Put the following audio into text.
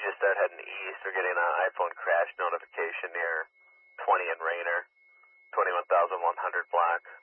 just start heading east, we're getting an iPhone crash notification near 20 and Rainer, 21,100 block.